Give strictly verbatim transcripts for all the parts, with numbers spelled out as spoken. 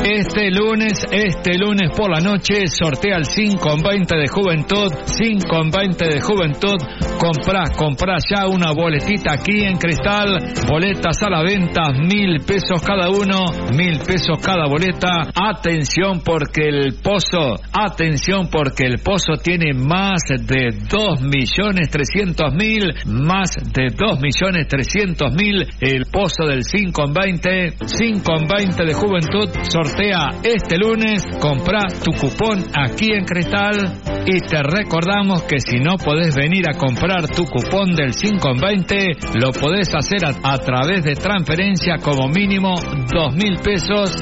Este lunes, este lunes por la noche, sortea el cinco en veinte de Juventud, cinco en veinte de Juventud. Comprá, comprá ya una boletita aquí en Cristal. Boletas a la venta, mil pesos cada uno, mil pesos cada boleta. Atención porque el Pozo, atención porque el Pozo tiene más de dos millones trescientos mil, más de dos millones trescientos mil. El Pozo del cinco en veinte, cinco en veinte de Juventud, sortea este lunes. Comprá tu cupón aquí en Cristal y te recordamos que si no podés venir a comprar tu cupón del cinco en veinte, lo podés hacer a, a través de transferencia, como mínimo dos mil pesos.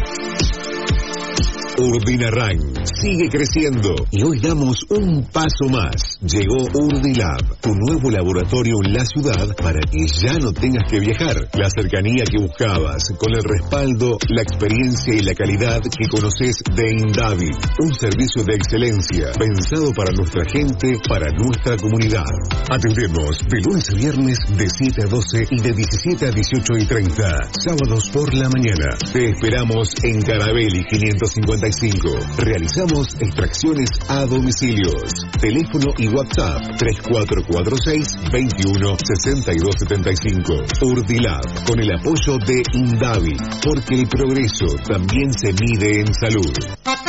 Urdinarran sigue creciendo y hoy damos un paso más. Llegó Urdilab, tu nuevo laboratorio en la ciudad para que ya no tengas que viajar. La cercanía que buscabas, con el respaldo, la experiencia y la calidad que conoces de Indavi. Un servicio de excelencia pensado para nuestra gente, para nuestra comunidad. Atendemos de lunes a viernes de siete a doce y de diecisiete a dieciocho y treinta. Sábados por la mañana. Te esperamos en Carabelli quinientos cincuenta y cinco. Realizamos extracciones a domicilios. Teléfono y WhatsApp tres cuatro cuatro seis, veintiuno, sesenta y dos setenta y cinco. Urdilab, con el apoyo de Indavi, porque el progreso también se mide en salud.